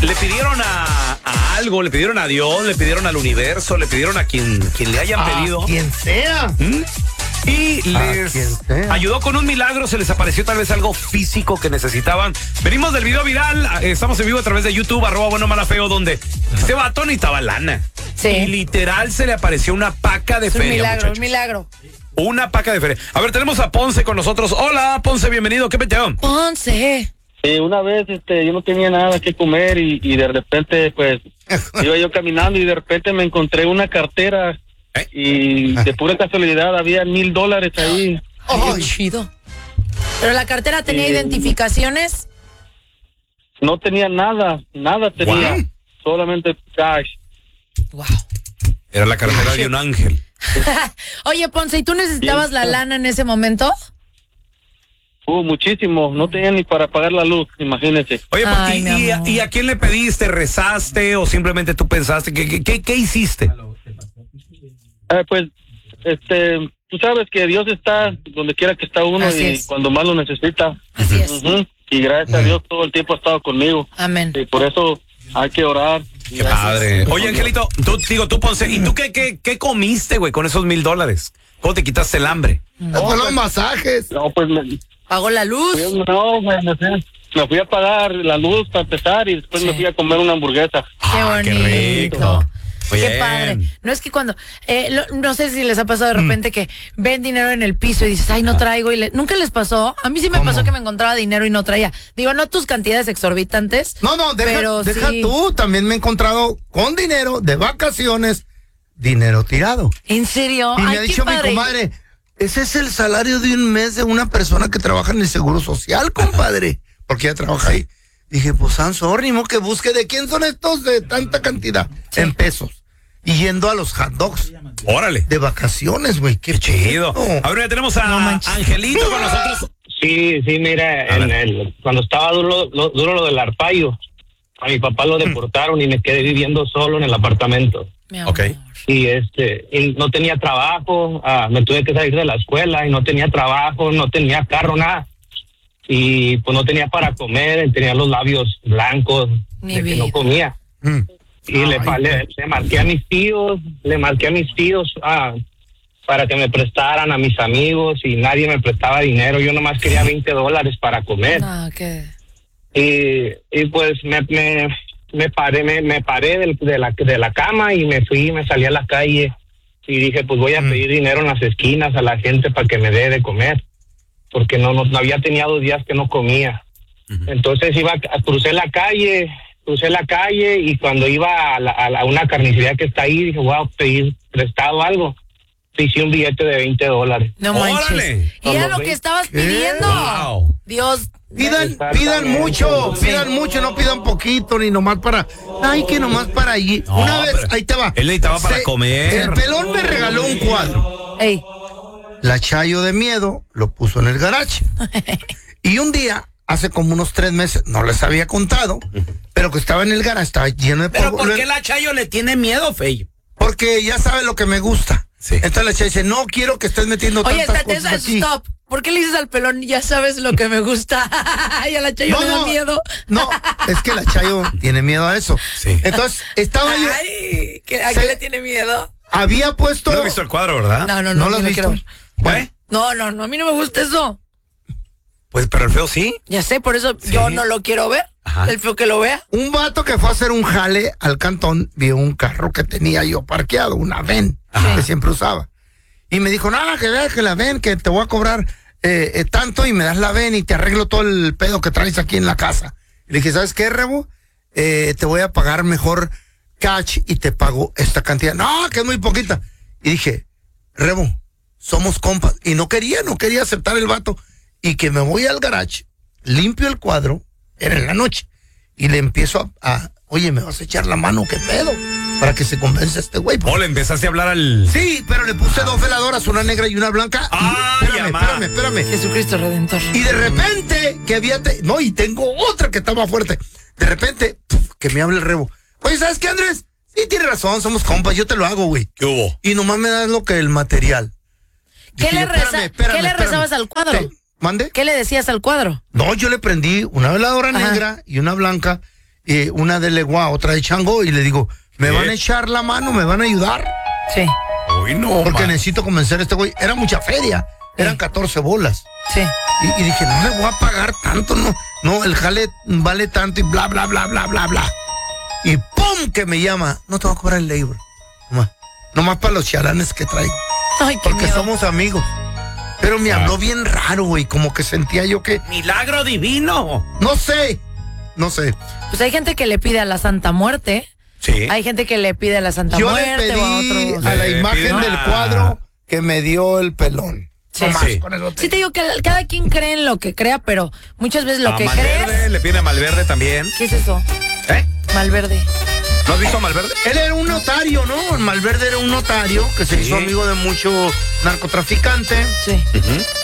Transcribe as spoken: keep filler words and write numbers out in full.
le pidieron a, a algo, le pidieron a Dios, le pidieron al universo, le pidieron a quien, quien le hayan a pedido. Quien sea. ¿Mm? Y les ayudó con un milagro, se les apareció tal vez algo físico que necesitaban. Venimos del video viral, estamos en vivo a través de YouTube, arroba bueno mala feo, donde este vato necesitaba lana. Sí. Y literal se le apareció una paca de es feria, un milagro, muchachos. un milagro. Una paca de feria. A ver, tenemos a Ponce con nosotros. Hola, Ponce, bienvenido. ¿Qué peteo? Ponce. Eh, una vez este, yo no tenía nada que comer y, y de repente, pues, iba yo caminando y de repente me encontré una cartera ¿Eh? y de pura casualidad había mil dólares ahí. Oh, chido. Pero la cartera tenía Sí. identificaciones. No tenía nada, nada tenía, Wow. solamente cash. Wow. Era la cartera de un ángel. Oye, Ponce, ¿y tú necesitabas la lana en ese momento? Uh, muchísimo, no tenía ni para pagar la luz, imagínese. Oye, Ay, ¿y, mi y, amor. y a quién le pediste? ¿Rezaste o simplemente tú pensaste? ¿Qué, qué, qué, qué hiciste? Eh, pues, este, tú sabes que Dios está donde quiera que está uno Así y es. cuando más lo necesita. Así es. Ujú. Y gracias a Dios todo el tiempo ha estado conmigo. Amén. Y por eso hay que orar. Qué padre. Oye, Angelito, tú, digo, tú, Ponce, ¿y tú qué, qué, qué comiste, güey, con esos mil dólares? ¿Cómo te quitaste el hambre? No, los masajes. No, pues me, ¿Pagó la luz? no, me, me fui, me fui a pagar la luz para empezar y después Sí. me fui a comer una hamburguesa. Qué Ah, bonito. qué rico. Muy Qué bien. padre. No es que cuando, eh, lo- no sé si les ha pasado de repente que ven dinero en el piso y dices, ay, no traigo. Y le- nunca les pasó. A mí sí me ¿Cómo? pasó que me encontraba dinero y no traía. Digo, no tus cantidades exorbitantes. No, no, deja, Pero deja sí. tú. También me he encontrado con dinero de vacaciones, dinero tirado. ¿En serio? Y me Ay, ha qué dicho mi padre. comadre, ese es el salario de un mes de una persona que trabaja en el Seguro Social, compadre. Porque ella trabaja ahí. Dije, pues, I'm sorry, mo, que busque de quién son estos de tanta cantidad. Sí. En pesos. Y yendo a los hot dogs Órale. de vacaciones, güey. Qué, Qué chido. bonito. A ver, ya tenemos a No manches. Angelito con nosotros. Sí, sí, mira, A en ver. el, cuando estaba duro lo, duro lo del arpaio, a mi papá lo deportaron y me quedé viviendo solo en el apartamento. Mi amor. Ok. Y este, y no tenía trabajo, ah, me tuve que salir de la escuela y no tenía trabajo, no tenía carro, nada. Y pues no tenía para comer, tenía los labios blancos, Mi de que vida. no comía. Mm. Y le, Ay, le, le marqué a mis tíos, le marqué a mis tíos ah, para que me prestaran, a mis amigos, y nadie me prestaba dinero. Yo nomás quería veinte dólares para comer. No, qué. Y, y pues me, me, me paré, me, me paré del- de, la, de la cama y me fui, me salí a la calle y dije, pues voy a Mm. pedir dinero en las esquinas a la gente para que me dé de comer, porque no, no, no había tenido dos días que no comía. Ujú. Entonces iba, a- crucé la calle, crucé la calle y cuando iba a, la, a, la- a una carnicería que está ahí, dije, voy a pedir prestado algo. Hice un billete de veinte dólares. No Órale. manches. Y era lo que estabas ¿Qué? pidiendo. Wow. Dios. Pidan, Exactamente. pidan mucho, Sí. pidan mucho, no pidan poquito, ni nomás para, ay, que nomás para allí. No, Una vez, pero ahí te va. él necesitaba para comer. El pelón me regaló un cuadro. Ey. La Chayo de miedo lo puso en el garage. Y un día, hace como unos tres meses, no les había contado, pero que estaba en el garage, estaba lleno de Pero polvo. ¿por qué la Chayo le tiene miedo, Fey? Porque ya sabe lo que me gusta. Sí. Entonces la Chayo dice, no quiero que estés metiendo Oye, tantas espérate, cosas eso, aquí. stop. ¿Por qué le dices al pelón, ya sabes lo que me gusta? Y a la Chayo le da miedo. No, es que la Chayo tiene miedo a eso. Sí. Entonces, estaba yo, Ay, ¿qué- ¿a Se- qué le tiene miedo? había puesto... ¿No has visto el cuadro, verdad? No, no, ¿No no, lo yo has no visto? quiero ver. Bueno, No, no, no, a mí no me gusta eso. Pues, pero el feo sí. Ya sé, por eso Sí. yo no lo quiero ver. Ajá. El feo que lo vea. un vato que fue a hacer un jale al cantón vio un carro que tenía yo parqueado, una ven Ajá. que siempre usaba. Y me dijo, no, que veas que la ven, que te voy a cobrar eh, eh, tanto y me das la ven y te arreglo todo el pedo que traes aquí en la casa. Y le dije, ¿sabes qué, Rebo? Eh, te voy a pagar mejor cash y te pago esta cantidad. No, que es muy poquita. Y dije, Rebo, somos compas. Y no quería, no quería aceptar el vato. Y que me voy al garage, limpio el cuadro, era en la noche, y le empiezo a, a oye, ¿me vas a echar la mano? ¿Qué pedo? Para que se convence este güey. O le empezaste a hablar al... Sí, pero le puse dos veladoras, una negra y una blanca. y- Ay, espérame, amá. espérame, espérame. Jesucristo Redentor. Y de repente, que había... te- no, y tengo otra que está más fuerte. De repente, puf, que me habla el Rebo. Oye, ¿sabes qué, Andrés? Sí, tienes razón, somos compas, yo te lo hago, güey. ¿Qué hubo? Y nomás me das lo que el material. ¿Qué Dije le yo, reza- espérame, espérame, qué le espérame. rezabas al cuadro? Te- ¿Mande? ¿Qué le decías al cuadro? No, yo le prendí una veladora Ajá. negra y una blanca eh, una de legua, otra de chango, y le digo, ¿me ¿Qué? van a echar la mano? ¿Me van a ayudar? Sí, Uy, no, Porque man. necesito convencer a este güey. Era mucha feria, eran catorce bolas. sí. Y, y dije, no le voy a pagar tanto, no, no, el jale vale tanto y bla, bla, bla, bla, bla, bla. Y ¡pum! Que me llama, no te voy a cobrar el labor. Nomás, nomás para los chalanes que traigo. Ay, qué Porque miedo. somos amigos. Pero me Ah. habló bien raro, güey, como que sentía yo que, Milagro divino. no sé, no sé. Pues hay gente que le pide a la Santa Muerte. Sí. Hay gente que le pide a la Santa Yo le Muerte o a pedí otros. a la Le imagen piden del a- cuadro que me dio el pelón. Sí. Nomás, Sí. con eso te- Sí te digo que cada quien cree en lo que crea, pero muchas veces lo a que Malverde, crees... le pide a Malverde también. ¿Qué es eso? ¿Eh? Malverde. ¿No has visto a Malverde? Él era un notario, ¿no? El Malverde era un notario que se Sí. hizo amigo de muchos narcotraficantes. Sí.